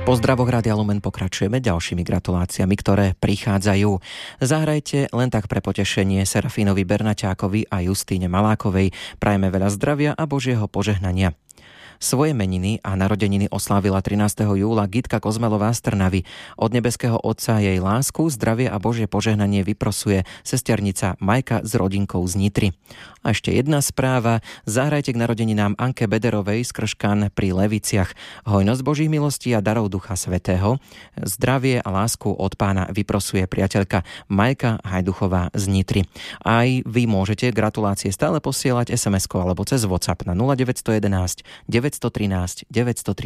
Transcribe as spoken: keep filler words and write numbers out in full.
Po zdravoch Rádia Lumen pokračujeme ďalšími gratuláciami, ktoré prichádzajú. Zahrajte len tak pre potešenie Serafínovi Bernaťákovi a Justíne Malákovej. Prajeme veľa zdravia a Božieho požehnania. Svoje meniny a narodeniny oslávila trinásteho júla Gitka Kozmelová z Trnavy. Od nebeského Otca jej lásku, zdravie a Božie požehnanie vyprosuje sesternica Majka s rodinkou z Nitry. A ešte jedna správa. Zahrajte k narodeninám Anke Bederovej z Krškan pri Leviciach. Hojnosť Božích milostí a darov Ducha Svätého. Zdravie a lásku od Pána vyprosuje priateľka Majka Hajduchová z Nitry. Aj vy môžete gratulácie stále posielať es em eskou alebo cez WhatsApp na nula deväť jedna jedna deväť jedna tri deväť tri.